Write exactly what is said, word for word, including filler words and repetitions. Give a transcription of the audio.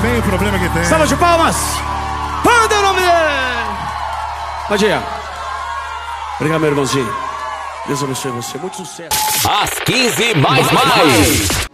tem o problema que tem. Salva de palmas. Panda é o nome dele. Pode ir. Obrigado, meu irmãozinho. Deus abençoe você. Muito sucesso. Às quinze mais mais.